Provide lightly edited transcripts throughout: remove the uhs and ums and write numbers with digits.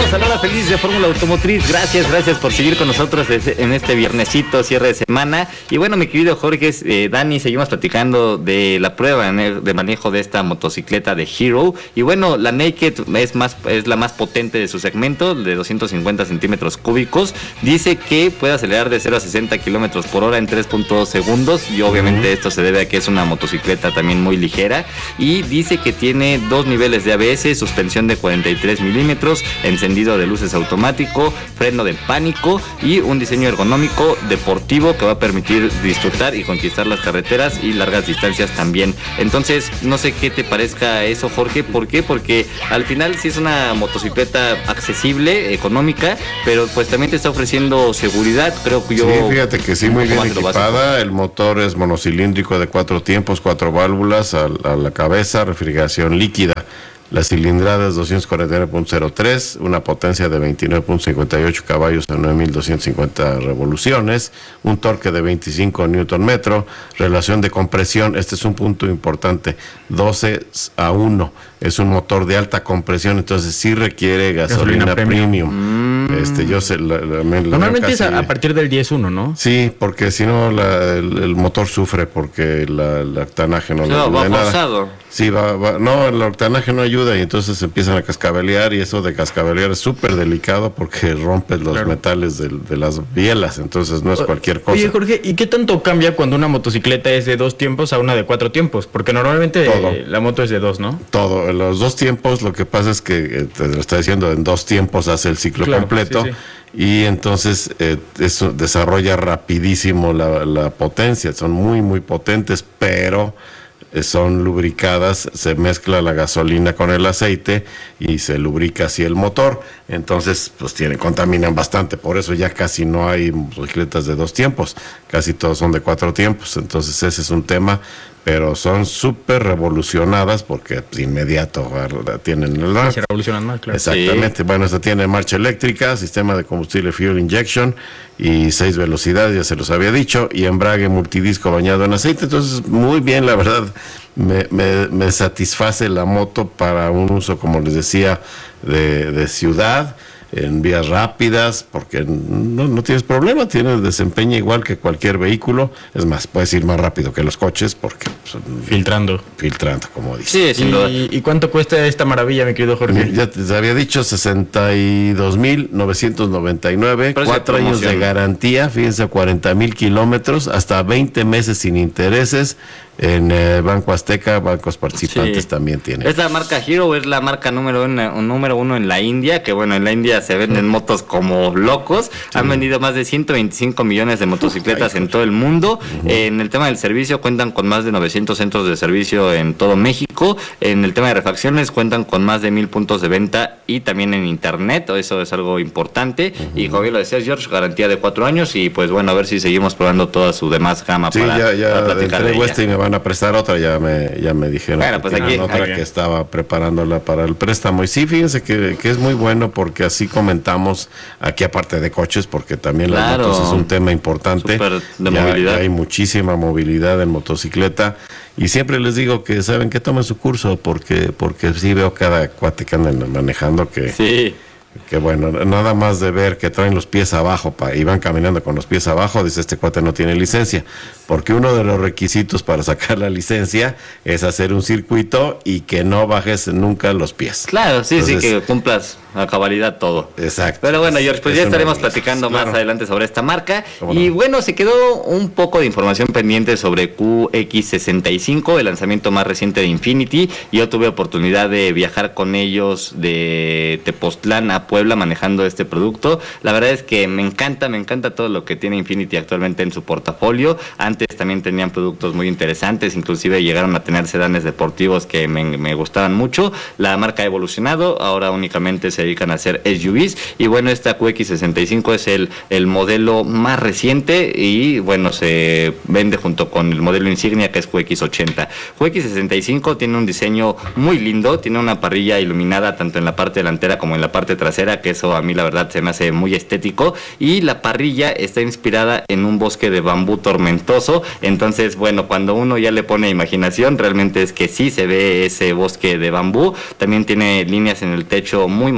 bienvenidos a la hora feliz de Fórmula Automotriz. Gracias por seguir con nosotros en este viernesito, cierre de semana. Y bueno, mi querido Jorge, Dani, seguimos platicando de la prueba de manejo de esta motocicleta de Hero. Y bueno, la Naked es la más potente de su segmento, de 250 centímetros cúbicos. Dice que puede acelerar de 0 a 60 kilómetros por hora en 3.2 segundos. Y obviamente esto se debe a que es una motocicleta también muy ligera. Y dice que tiene 2 niveles de ABS, suspensión de 43 milímetros, encendido de luces automático, freno de pánico y un diseño ergonómico deportivo que va a permitir disfrutar y conquistar las carreteras y largas distancias también. Entonces, no sé qué te parezca eso, Jorge. ¿Por qué? Porque al final sí es una motocicleta accesible, económica, pero pues también te está ofreciendo seguridad, creo que yo. Sí, fíjate que sí, muy bien equipada. El motor es monocilíndrico de 4 tiempos, 4 válvulas a la cabeza, refrigeración líquida. La cilindrada es 249.03, una potencia de 29.58 caballos a 9.250 revoluciones, un torque de 25 Nm, relación de compresión, este es un punto importante, 12:1, es un motor de alta compresión, entonces sí requiere gasolina premium. Normalmente es a partir del 10.1, ¿no? Sí, porque si no el motor sufre porque el octanaje no le ayuda de nada. Sí, no, el octanaje no ayuda y entonces empiezan a cascabelear y eso de cascabelear es súper delicado porque rompes los metales de las bielas, entonces no es cualquier cosa. Oye, Jorge, ¿y qué tanto cambia cuando una motocicleta es de 2 tiempos a una de 4 tiempos? Porque normalmente la moto es de 2, ¿no? Todo, los 2 tiempos, lo que pasa es que, te lo está diciendo, en 2 tiempos hace el ciclo completo. Sí. Y entonces eso desarrolla rapidísimo la potencia, son muy muy potentes, pero son lubricadas, se mezcla la gasolina con el aceite y se lubrica así el motor, entonces pues contaminan bastante, por eso ya casi no hay motocicletas de 2 tiempos, casi todos son de 4 tiempos, entonces ese es un tema, pero son súper revolucionadas porque pues, inmediato tienen el se revolucionan más, claro. Exactamente, sí. Bueno, esta tiene marcha eléctrica, sistema de combustible fuel injection y 6 velocidades, ya se los había dicho, y embrague multidisco bañado en aceite, entonces muy bien, la verdad, me satisface la moto para un uso, como les decía, de ciudad, en vías rápidas, porque no tienes problema, tienes desempeño igual que cualquier vehículo, es más, puedes ir más rápido que los coches porque son filtrando, como dice. Sí, ¿Y cuánto cuesta esta maravilla, mi querido Jorge? Ya te había dicho 62,999, 4 años de garantía, fíjense, 40,000 kilómetros, hasta 20 meses sin intereses. En Banco Azteca, bancos participantes también tienen. Esta marca Hero es la marca número uno en la India, que bueno, en la India se venden motos como locos. Sí. Han vendido más de 125 millones de motocicletas en todo el mundo. En el tema del servicio cuentan con más de 900 centros de servicio en todo México. En el tema de refacciones cuentan con más de 1,000 puntos de venta y también en internet, eso es algo importante. Y como bien lo decías, George, garantía de 4 años y pues bueno, a ver si seguimos probando toda su demás gama para platicar de ella. Y me van a prestar otra, ya me dijeron. Bueno, pues aquí otra que estaba preparándola para el préstamo. Y sí, fíjense que es muy bueno porque así comentamos aquí, aparte de coches, porque también las motos es un tema importante. De movilidad. Ya hay muchísima movilidad en motocicleta. Y siempre les digo que saben que tomen su curso porque sí veo cada cuate que andan manejando que... Sí. Que bueno, nada más de ver que traen los pies abajo y van caminando con los pies abajo, dice este cuate no tiene licencia, porque uno de los requisitos para sacar la licencia es hacer un circuito y que no bajes nunca los pies. Claro, sí, entonces, sí, que cumplas a cabalidad todo. Exacto. Pero bueno, George, pues ya estaremos platicando más adelante sobre esta marca. Y bueno, se quedó un poco de información pendiente sobre QX65, el lanzamiento más reciente de Infiniti. Yo tuve oportunidad de viajar con ellos de Tepoztlán a Puebla manejando este producto. La verdad es que me encanta todo lo que tiene Infiniti actualmente en su portafolio. Antes también tenían productos muy interesantes, inclusive llegaron a tener sedanes deportivos que me gustaban mucho. La marca ha evolucionado, ahora únicamente se dedican a hacer SUVs y bueno, esta QX65 es el modelo más reciente y bueno, se vende junto con el modelo insignia que es QX80. QX65 tiene un diseño muy lindo, tiene una parrilla iluminada tanto en la parte delantera como en la parte trasera, que eso a mí la verdad se me hace muy estético, y la parrilla está inspirada en un bosque de bambú tormentoso, entonces bueno, cuando uno ya le pone imaginación, realmente es que sí se ve ese bosque de bambú. También tiene líneas en el techo muy marcadas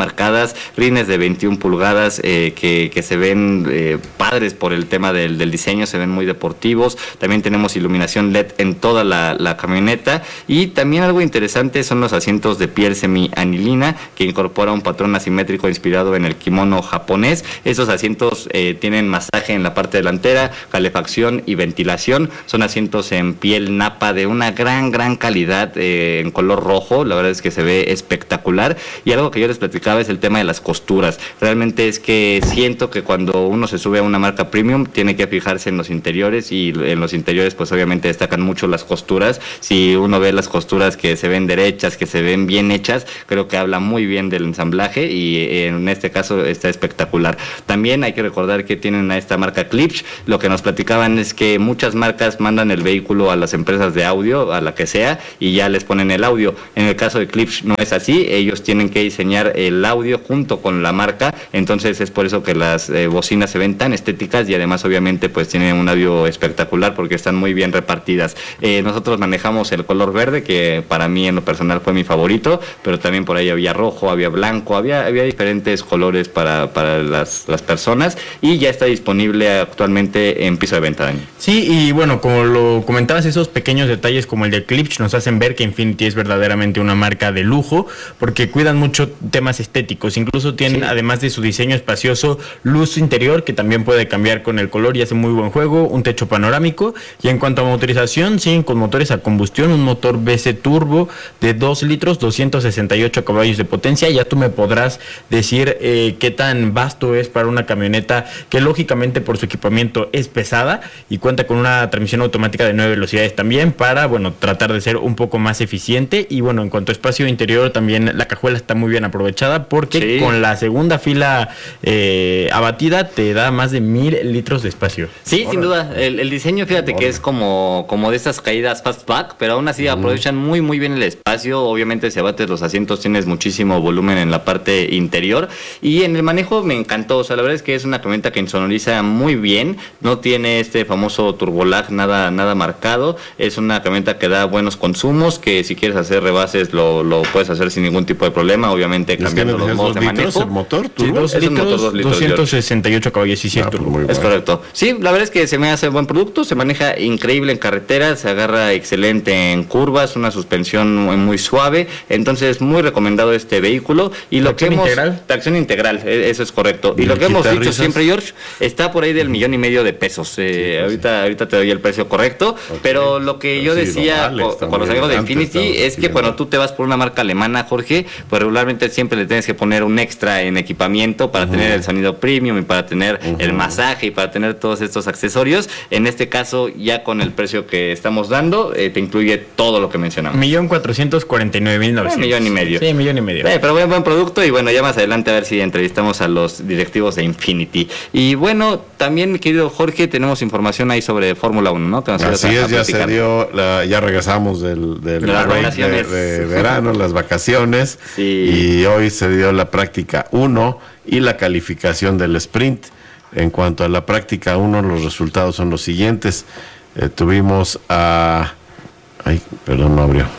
marcadas, rines de 21 pulgadas que se ven padres por el tema del diseño, se ven muy deportivos. También tenemos iluminación LED en toda la camioneta, y también algo interesante son los asientos de piel semi-anilina que incorpora un patrón asimétrico inspirado en el kimono japonés. Esos asientos tienen masaje en la parte delantera, calefacción y ventilación. Son asientos en piel napa de una gran calidad, en color rojo. La verdad es que se ve espectacular. Y algo que yo les platicaba es el tema de las costuras. Realmente es que siento que cuando uno se sube a una marca premium tiene que fijarse en los interiores, y en los interiores pues obviamente destacan mucho las costuras. Si uno ve las costuras que se ven derechas, que se ven bien hechas, creo que habla muy bien del ensamblaje, y en este caso está espectacular. También hay que recordar que tienen a esta marca Klipsch. Lo que nos platicaban es que muchas marcas mandan el vehículo a las empresas de audio, a la que sea, y ya les ponen el audio. En el caso de Klipsch no es así, ellos tienen que diseñar el audio junto con la marca, entonces es por eso que las bocinas se ven tan estéticas, y además obviamente pues tienen un audio espectacular porque están muy bien repartidas. Nosotros manejamos el color verde, que para mí en lo personal fue mi favorito, pero también por ahí había rojo, había blanco, había diferentes colores para las personas, y ya está disponible actualmente en piso de venta, Dani. Sí, y bueno, como lo comentabas, esos pequeños detalles como el de Klipsch nos hacen ver que Infiniti es verdaderamente una marca de lujo, porque cuidan mucho temas estéticos. Incluso tienen, además de su diseño espacioso, luz interior que también puede cambiar con el color y hace muy buen juego, un techo panorámico. Y en cuanto a motorización, siguen con motores a combustión, un motor VC turbo de 2 litros, 268 caballos de potencia. Ya tú me podrás decir qué tan vasto es para una camioneta que lógicamente por su equipamiento es pesada, y cuenta con una transmisión automática de 9 velocidades también para, bueno, tratar de ser un poco más eficiente. Y bueno, en cuanto a espacio interior, también la cajuela está muy bien aprovechada, porque con la segunda fila abatida te da más de 1000 litros de espacio. Sí, sin duda. El diseño, fíjate que es como de estas caídas fastback, pero aún así aprovechan muy bien el espacio. Obviamente si abates los asientos tienes muchísimo volumen en la parte interior, y en el manejo me encantó. O sea, la verdad es que es una camioneta que insonoriza muy bien, no tiene este famoso turbolag nada marcado. Es una camioneta que da buenos consumos, que si quieres hacer rebases lo puedes hacer sin ningún tipo de problema, obviamente cambiando los modos de manejo. ¿El motor turbo? Sí, 2 litros, 268 caballos y 100 turbo. Es correcto. Sí, la verdad es que se me hace buen producto, se maneja increíble en carretera, se agarra excelente en curvas, una suspensión muy suave, entonces muy recomendado este vehículo. Y lo que hemos... Tracción integral, eso es correcto. Y lo que hemos dicho siempre, George, está por ahí del 1.5 million de pesos. Ahorita te doy el precio correcto, pero lo que yo decía cuando salgo de Infiniti es que cuando tú te vas por una marca alemana, Jorge, pues regularmente siempre le tienes que poner un extra en equipamiento para tener el sonido premium y para tener el masaje y para tener todos estos accesorios. En este caso, ya con el precio que estamos dando, te incluye todo lo que mencionamos. 1.449.900. 1,5 millones. Sí, 1,5 millones. Pero buen producto, y bueno, ya más adelante a ver si entrevistamos a los directivos de Infiniti. Y bueno, también, mi querido Jorge, tenemos información ahí sobre Fórmula 1, ¿no? Que nos Así es, ya se dio, ya regresamos del las vacaciones de verano, las vacaciones, y hoy se dio la práctica 1 y la calificación del sprint. En cuanto a la práctica 1, los resultados son los siguientes. Tuvimos a... Ay, perdón, no abrió.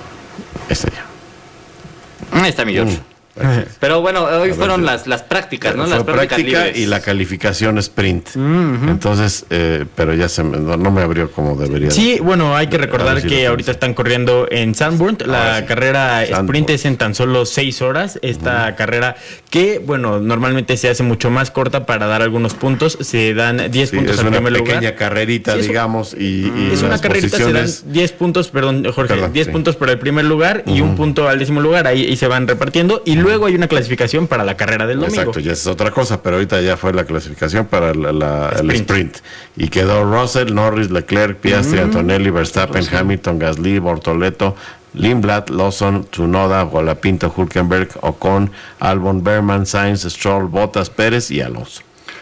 Ahí está mi George. Pero bueno, hoy fueron las prácticas, ¿no? Las prácticas libres. Y la calificación sprint. Entonces, pero ya no me abrió como debería. Sí, bueno, hay que recordar que ahorita están corriendo en Zandvoort. La carrera sprint es en tan solo 6 horas. Esta carrera que, bueno, normalmente se hace mucho más corta para dar algunos puntos. Se dan 10 puntos al primer lugar. Es una pequeña carrerita, digamos. Y es una carrerita, se dan 10 puntos, perdón, Jorge, 10 puntos para el primer lugar y un punto al 10º lugar. Ahí se van repartiendo. Y luego hay una clasificación para la carrera del domingo. Exacto, ya es otra cosa, pero ahorita ya fue la clasificación para el sprint. Y quedó Russell, Norris, Leclerc, Piastri, Antonelli, Verstappen, Hamilton, Gasly, Bortoleto, Lindblad, Lawson, Tsunoda, Colapinto, Hülkenberg, Ocon, Albon, Berman, Sainz, Stroll, Bottas, Pérez y Alonso.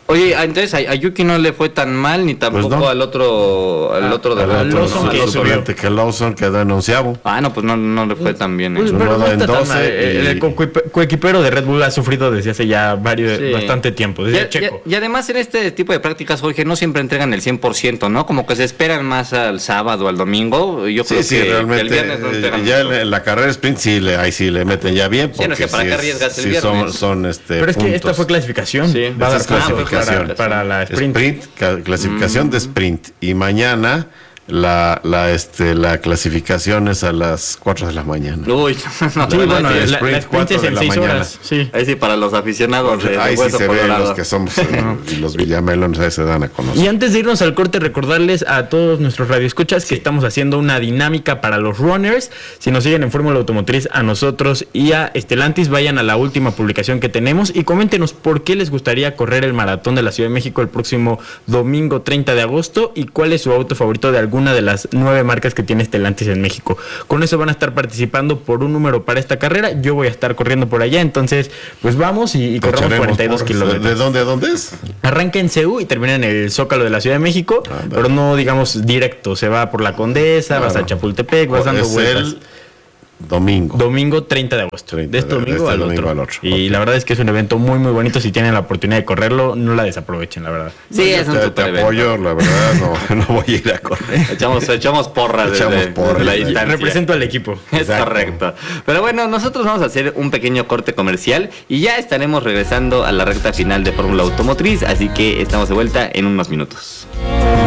Oye, entonces a Yuki no le fue tan mal, ni tampoco Pues no. al otro de Lawson que subió. que Lawson quedó en 11º. No, pues no le fue tan bien. Pues, Su pero modo no en está tan 12 mal. El y- coequipero de Red Bull ha sufrido desde hace ya Sí. bastante tiempo, desde Checo. Y además en este tipo de prácticas, Jorge, no siempre entregan el 100%, ¿no? Como que se esperan más al sábado, al domingo. Yo creo Sí, que realmente. el viernes no entregan Ya mucho. en la carrera sprint ahí sí le meten ya bien. Sí, no, que para qué arriesgas el viernes. son Pero es que esta puntos. fue clasificación. Sí. Va a dar Esta es puntos clasificación. para la sprint. Clasificación de sprint. Y mañana la clasificación es a las 4 de la mañana. Uy, no, Sí, bueno, sí, la sprint, sprint 4 es de en la 6 mañana. horas. Sí. ahí sí, para los aficionados de Ahí sí Hueso se ve Colorado. los que somos y los Villamelones, ahí se dan a conocer. Y antes de irnos al corte, recordarles a todos nuestros radioescuchas que estamos haciendo una dinámica para los runners. Si nos siguen en Fórmula Automotriz, a nosotros y a Stellantis, vayan a la última publicación que tenemos y coméntenos por qué les gustaría correr el maratón de la Ciudad de México el próximo domingo 30 de agosto y cuál es su auto favorito de alguna de las 9 marcas que tiene Stellantis en México. Con eso van a estar participando por un número para esta carrera. Yo voy a estar corriendo por allá, entonces pues vamos y corremos Echaremos 42 porras. kilómetros. ¿De dónde a dónde es? Arranca en CEU y termina en el Zócalo de la Ciudad de México, Vale. pero no digamos directo. Se va por la Condesa, vas a Claro. Chapultepec, vas dando Es vueltas. el domingo. Domingo 30 de agosto. 30 De este domingo, al, domingo otro. al otro. Y Ok. la verdad es que es un evento muy, muy bonito. Si tienen la oportunidad de correrlo, no la desaprovechen, la verdad. Sí, es un Te super evento. apoyo, la verdad, no voy a ir a correr. Echamos porras Echamos porras desde la desde distancia. Represento al equipo. Es Exacto. correcto. Pero bueno, nosotros vamos a hacer un pequeño corte comercial y ya estaremos regresando a la recta final de Fórmula Automotriz, así que estamos de vuelta en unos minutos.